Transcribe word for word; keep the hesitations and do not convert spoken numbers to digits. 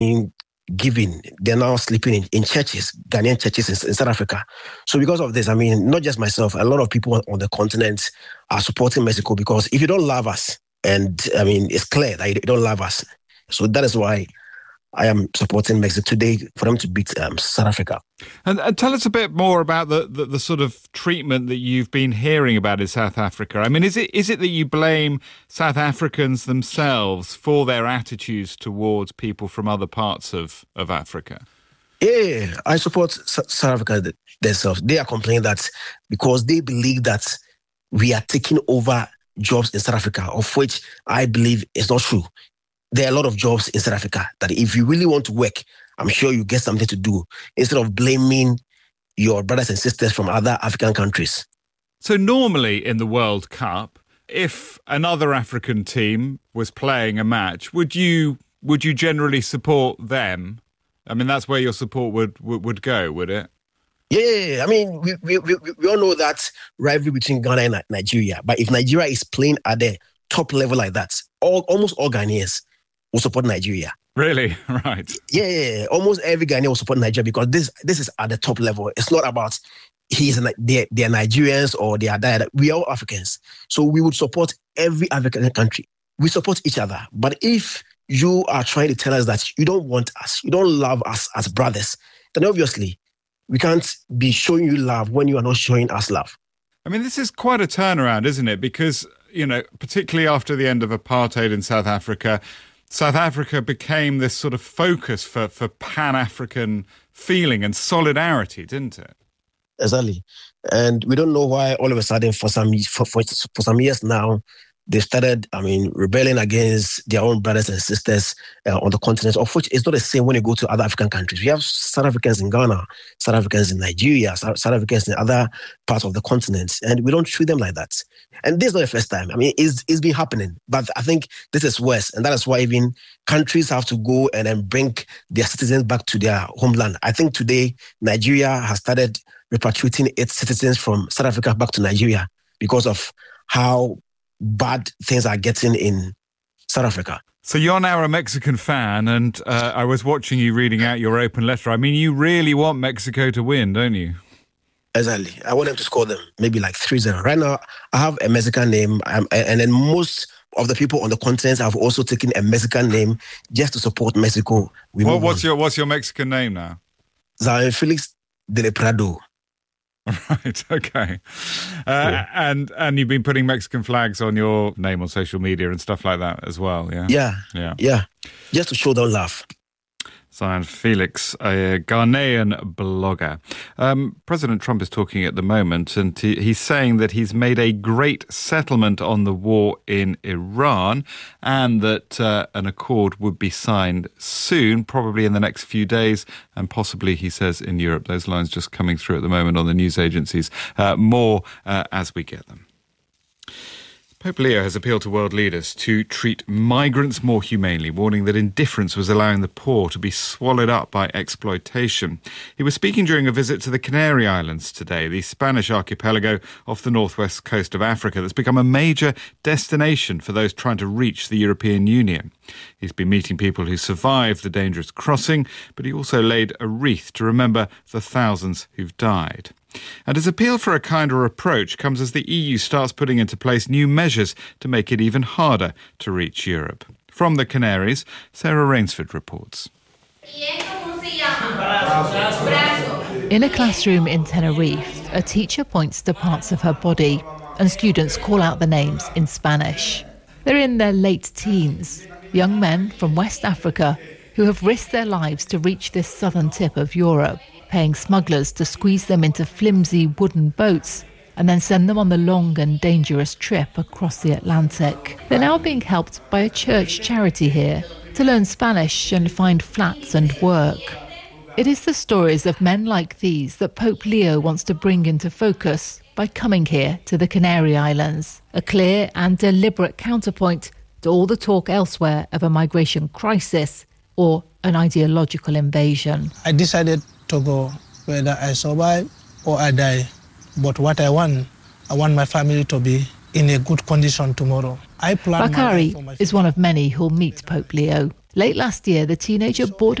in giving. They're now sleeping in, in churches, Ghanaian churches in, in South Africa. So because of this, I mean, not just myself, a lot of people on the continent are supporting Mexico, because if you don't love us, and I mean, it's clear that you don't love us. So that is why I am supporting Mexico today for them to beat um, South Africa. And, and tell us a bit more about the, the, the sort of treatment that you've been hearing about in South Africa. I mean, is it is it that you blame South Africans themselves for their attitudes towards people from other parts of, of Africa? Yeah, I support South Africa themselves. They are complaining that because they believe that we are taking over jobs in South Africa, of which I believe is not true. There are a lot of jobs in South Africa that if you really want to work, I'm sure you get something to do instead of blaming your brothers and sisters from other African countries. So normally in the World Cup, if another African team was playing a match, would you would you generally support them? I mean, that's where your support would would, would go, would it? Yeah, I mean, we, we we we all know that rivalry between Ghana and Nigeria. But if Nigeria is playing at the top level like that, all almost all Ghanaians will support Nigeria. Really? Right. Yeah, yeah, yeah. Almost every Ghanaian will support Nigeria because this this is at the top level. It's not about he's they're, they're Nigerians or they are that. We are all Africans. So we would support every African country. We support each other. But if you are trying to tell us that you don't want us, you don't love us as brothers, then obviously we can't be showing you love when you are not showing us love. I mean, this is quite a turnaround, isn't it? Because, you know, particularly after the end of apartheid in South Africa, South Africa became this sort of focus for, for Pan-African feeling and solidarity, didn't it? Exactly. And we don't know why all of a sudden for some for, for, for some years now, they started, I mean, rebelling against their own brothers and sisters uh, on the continent, of which is not the same when you go to other African countries. We have South Africans in Ghana, South Africans in Nigeria, South, South Africans in other parts of the continent, and we don't treat them like that. And this is not the first time. I mean, it's, it's been happening, but I think this is worse, and that is why even countries have to go and then bring their citizens back to their homeland. I think today, Nigeria has started repatriating its citizens from South Africa back to Nigeria because of how bad things are getting in South Africa. So you're now a Mexican fan, and uh, I was watching you reading out your open letter. I mean, you really want Mexico to win, don't you? Exactly. I want them to score them, maybe like three zero. Right now, I have a Mexican name, um, and then most of the people on the continent have also taken a Mexican name just to support Mexico. We well, what's on. your What's your Mexican name now? Zion Felix de la Prado. Right, okay. Uh, yeah. And and you've been putting Mexican flags on your name on social media and stuff like that as well, yeah? Yeah, yeah. yeah. Just to show them love. Zion Felix, a Ghanaian blogger. Um, President Trump is talking at the moment, and he, he's saying that he's made a great settlement on the war in Iran, and that uh, an accord would be signed soon, probably in the next few days, and possibly, he says, in Europe. Those lines just coming through at the moment on the news agencies. Uh, more uh, as we get them. Pope Leo has appealed to world leaders to treat migrants more humanely, warning that indifference was allowing the poor to be swallowed up by exploitation. He was speaking during a visit to the Canary Islands today, the Spanish archipelago off the northwest coast of Africa that's become a major destination for those trying to reach the European Union. He's been meeting people who survived the dangerous crossing, but he also laid a wreath to remember the thousands who've died. And his appeal for a kinder approach comes as the E U starts putting into place new measures to make it even harder to reach Europe. From the Canaries, Sarah Rainsford reports. In a classroom in Tenerife, a teacher points to parts of her body and students call out the names in Spanish. They're in their late teens, young men from West Africa who have risked their lives to reach this southern tip of Europe, paying smugglers to squeeze them into flimsy wooden boats and then send them on the long and dangerous trip across the Atlantic. They're now being helped by a church charity here to learn Spanish and find flats and work. It is the stories of men like these that Pope Leo wants to bring into focus by coming here to the Canary Islands, a clear and deliberate counterpoint to all the talk elsewhere of a migration crisis or an ideological invasion. I decided to go whether I survive or I die. But what I want, I want my family to be in a good condition tomorrow. I plan Bakari is one of many who'll meet Pope Leo. Late last year, the teenager boarded